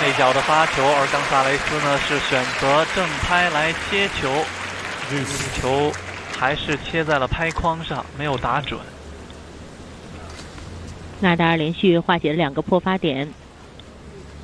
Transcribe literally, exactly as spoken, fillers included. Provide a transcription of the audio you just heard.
内角的发球，而冈萨雷斯呢是选择正拍来切球，球还是切在了拍框上，没有打准。 纳达尔连续化解了两个破发点。